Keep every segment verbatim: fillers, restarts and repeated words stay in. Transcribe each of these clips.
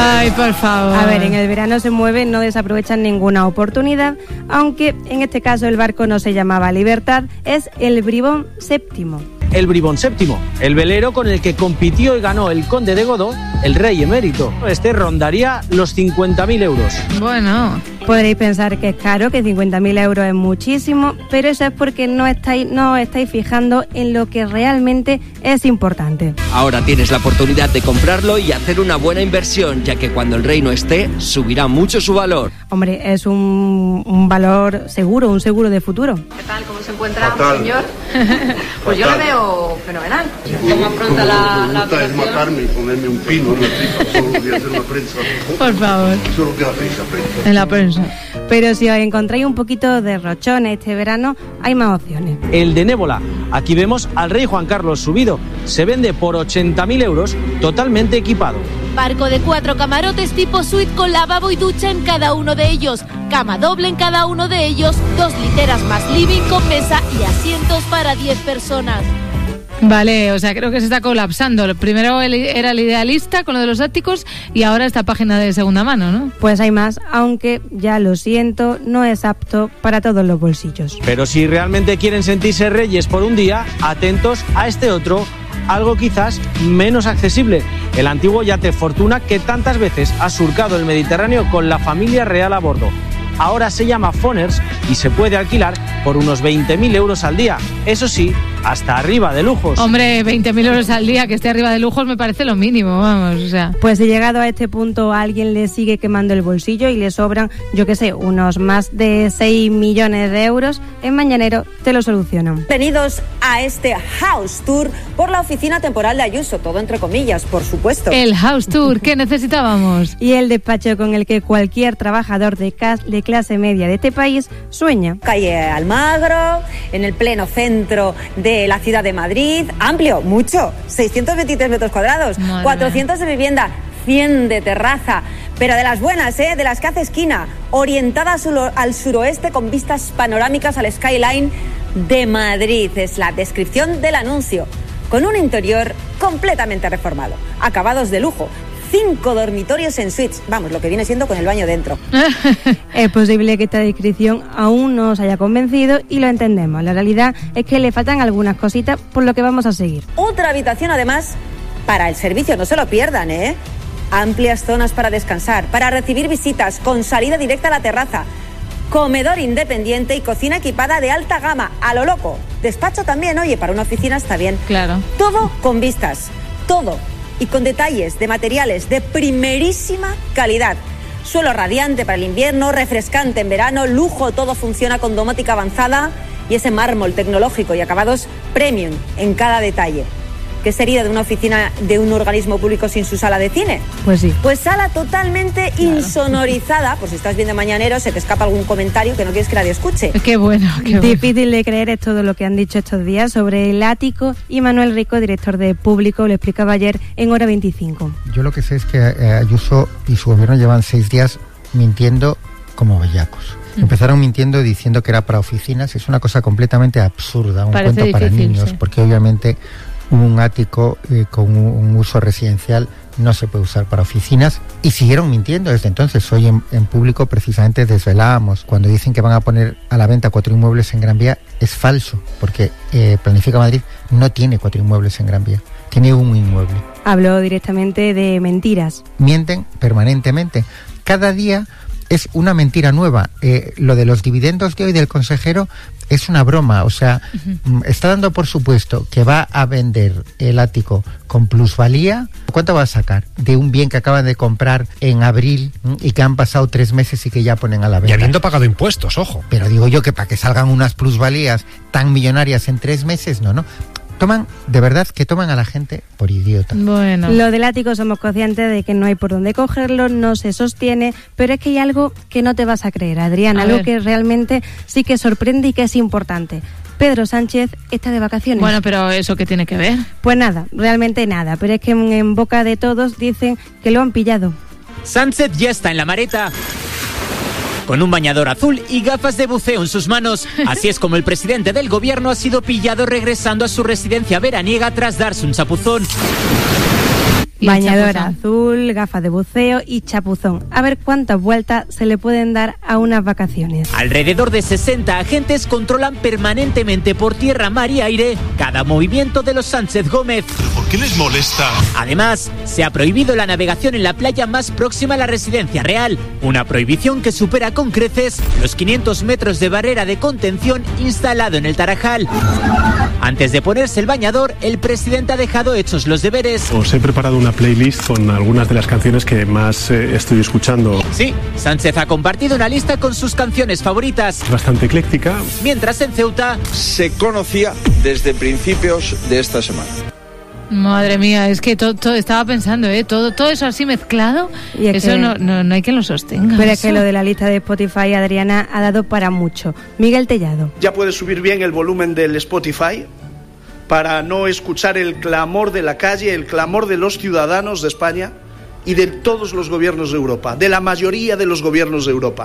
Ay, por favor. A ver, en el verano se mueven, no desaprovechan ninguna oportunidad, aunque en este caso el barco no se llamaba Libertad, es el Bribón séptimo. El Bribón séptimo, el velero con el que compitió y ganó el conde de Godó, el rey emérito. Este rondaría los cincuenta mil euros. Bueno, podréis pensar que es caro, que cincuenta mil euros es muchísimo, pero eso es porque no estáis, no estáis fijando en lo que realmente es importante. Ahora tienes la oportunidad de comprarlo y hacer una buena inversión, ya que cuando el rey no esté, subirá mucho su valor. Hombre, es un, un valor seguro, un seguro de futuro. ¿Qué tal? ¿Cómo se encuentra, Fatal. señor? Pues yo lo veo fenomenal. ¿Cómo afronta la, la operación? Es matarme y ponerme un pino en la tripa. Solo voy a hacer una prensa. Por favor. Solo queda prensa, prensa. En la prensa. Pero si os encontráis un poquito de rochones este verano, hay más opciones. El de Nébola. Aquí vemos al rey Juan Carlos subido. Se vende por ochenta mil euros, totalmente equipado. Barco de cuatro camarotes tipo suite con lavabo y ducha en cada uno de ellos. Cama doble en cada uno de ellos. Dos literas más living con mesa y asientos para diez personas. Vale, o sea, creo que se está colapsando. Primero era el idealista con lo de los áticos y ahora esta página de segunda mano, ¿no? Pues hay más, aunque ya lo siento, no es apto para todos los bolsillos. Pero si realmente quieren sentirse reyes por un día, atentos a este otro, algo quizás menos accesible. El antiguo yate Fortuna que tantas veces ha surcado el Mediterráneo con la familia real a bordo. Ahora se llama Foners y se puede alquilar por unos veinte mil euros al día. Eso sí, hasta arriba de lujos. Hombre, veinte mil euros al día que esté arriba de lujos me parece lo mínimo, vamos, o sea. Pues si llegado a este punto a alguien le sigue quemando el bolsillo y le sobran, yo qué sé, unos más de seis millones de euros, en Mañanero te lo solucionan. Bienvenidos a este House Tour por la oficina temporal de Ayuso, todo entre comillas, por supuesto. El House Tour, ¿qué necesitábamos? Y el despacho con el que cualquier trabajador de, cas- de clase media de este país sueña. Calle Almagro, en el pleno centro de la ciudad de Madrid, amplio, mucho, seiscientos veintitrés metros cuadrados, Madre cuatrocientos de vivienda, cien de terraza, pero de las buenas, ¿eh? De las que hace esquina, orientada al suroeste con vistas panorámicas al skyline de Madrid. Es la descripción del anuncio, con un interior completamente reformado, acabados de lujo. Cinco dormitorios en suites, vamos, lo que viene siendo con el baño dentro. Es posible que esta descripción aún no os haya convencido y lo entendemos. La realidad es que le faltan algunas cositas, por lo que vamos a seguir. Otra habitación además para el servicio, no se lo pierdan, ¿eh? Amplias zonas para descansar, para recibir visitas, con salida directa a la terraza. Comedor independiente y cocina equipada de alta gama, a lo loco. Despacho también, oye, para una oficina está bien. Claro. Todo con vistas, todo. Y con detalles de materiales de primerísima calidad. Suelo radiante para el invierno, refrescante en verano, lujo, todo funciona con domótica avanzada y ese mármol tecnológico y acabados premium en cada detalle. ¿Qué sería de una oficina de un organismo público sin su sala de cine? Pues sí. Pues sala totalmente claro. insonorizada, por si estás viendo Mañanero, se te escapa algún comentario que no quieres que nadie escuche. Qué bueno, qué bueno. Difícil de creer es todo lo que han dicho estos días sobre el ático y Manuel Rico, director de Público, lo explicaba ayer en Hora veinticinco. Yo lo que sé es que Ayuso y su gobierno llevan seis días mintiendo como bellacos. Empezaron mintiendo diciendo que era para oficinas, es una cosa completamente absurda, un Parece cuento difícil, para niños, sí. Porque obviamente un ático eh, con un, un uso residencial no se puede usar para oficinas y siguieron mintiendo desde entonces. Hoy en, en Público precisamente desvelábamos cuando dicen que van a poner a la venta cuatro inmuebles en Gran Vía, es falso, porque eh, Planifica Madrid no tiene cuatro inmuebles en Gran Vía, tiene un inmueble. Habló directamente de mentiras. Mienten permanentemente, cada día es una mentira nueva. Eh, lo de los dividendos de hoy del consejero es una broma, o sea, uh-huh. está dando por supuesto que va a vender el ático con plusvalía. ¿Cuánto va a sacar de un bien que acaban de comprar en abril y que han pasado tres meses y que ya ponen a la venta? Y habiendo pagado impuestos, ojo. Pero digo yo que para que salgan unas plusvalías tan millonarias en tres meses, no, no. Toman, de verdad que toman a la gente por idiota. Bueno. Lo del ático somos conscientes de que no hay por dónde cogerlo, no se sostiene, pero es que hay algo que no te vas a creer, Adrián, a algo ver. que realmente sí que sorprende y que es importante. Pedro Sánchez está de vacaciones. Bueno, pero ¿eso qué tiene que ver? Pues nada, realmente nada, pero es que en, en boca de todos dicen que lo han pillado. Sánchez ya está en la Mareta, con un bañador azul y gafas de buceo en sus manos. Así es como el presidente del gobierno ha sido pillado regresando a su residencia veraniega tras darse un chapuzón. Y bañadora azul, gafas de buceo y chapuzón. A ver cuántas vueltas se le pueden dar a unas vacaciones. Alrededor de sesenta agentes controlan permanentemente por tierra, mar y aire cada movimiento de los Sánchez Gómez. ¿Pero por qué les molesta? Además, se ha prohibido la navegación en la playa más próxima a la residencia real, una prohibición que supera con creces los quinientos metros de barrera de contención instalado en el Tarajal. Antes de ponerse el bañador, el presidente ha dejado hechos los deberes. Os he preparado una playlist con algunas de las canciones que más eh, estoy escuchando. Sí, Sánchez ha compartido una lista con sus canciones favoritas. Es bastante ecléctica. Mientras en Ceuta se conocía desde principios de esta semana. Madre mía, es que todo, todo estaba pensando, ¿eh? Todo, todo eso así mezclado, y es eso que, no, no, no hay quien lo sostenga. Pero eso. Es que lo de la lista de Spotify, Adriana, ha dado para mucho. Miguel Tellado. Ya puedes subir bien el volumen del Spotify para no escuchar el clamor de la calle, el clamor de los ciudadanos de España y de todos los gobiernos de Europa, de la mayoría de los gobiernos de Europa.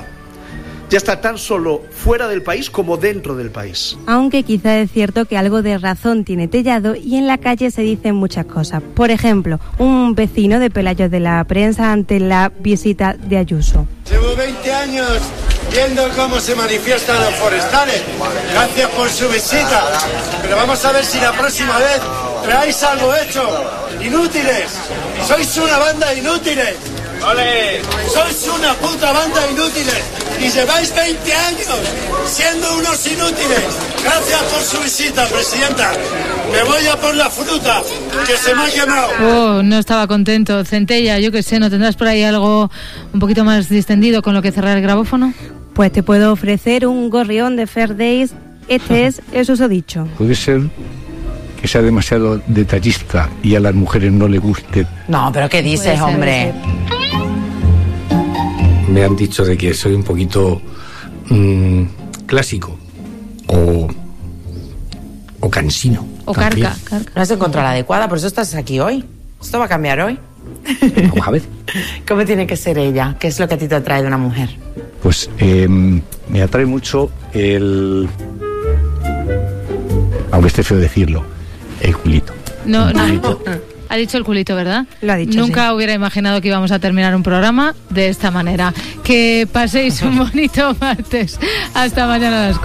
Ya está tan solo fuera del país como dentro del país. Aunque quizá es cierto que algo de razón tiene Tellado y en la calle se dicen muchas cosas. Por ejemplo, un vecino de Pelayos de la Prensa ante la visita de Ayuso. Llevo veinte años viendo cómo se manifiestan los forestales. Gracias por su visita. Pero vamos a ver si la próxima vez traéis algo hecho. Inútiles. Sois una banda de inútiles. ¡Ole! Sois una puta banda de inútiles y lleváis veinte años siendo unos inútiles. Gracias por su visita, presidenta. Me voy a por la fruta, que se me ha quemado. Oh, no estaba contento. Centella, yo qué sé, ¿no tendrás por ahí algo un poquito más distendido con lo que cerrar el grabófono? Pues te puedo ofrecer un gorrión de Fair Days. Este es el susodicho. Puede ser que sea demasiado detallista y a las mujeres no le guste. No, pero ¿qué dices, hombre? Me han dicho de que soy un poquito mmm, clásico o, o cansino. O carca, carca. No has encontrado la adecuada, por eso estás aquí hoy. Esto va a cambiar hoy. Vamos a ver. ¿Cómo tiene que ser ella? ¿Qué es lo que a ti te atrae de una mujer? Pues eh, me atrae mucho el... aunque esté feo decirlo, el culito. No, no. Ha dicho el culito, ¿verdad? Lo ha dicho. Nunca sí. hubiera imaginado que íbamos a terminar un programa de esta manera. Que paséis un bonito martes. Hasta mañana a las cuatro.